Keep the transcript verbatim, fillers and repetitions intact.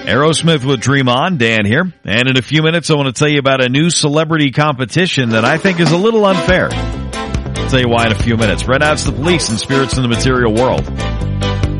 Aerosmith with Dream On. Dan here. And in a few minutes, I want to tell you about a new celebrity competition that I think is a little unfair. I'll tell you why in a few minutes. Red Out's The Police and Spirits in the Material World.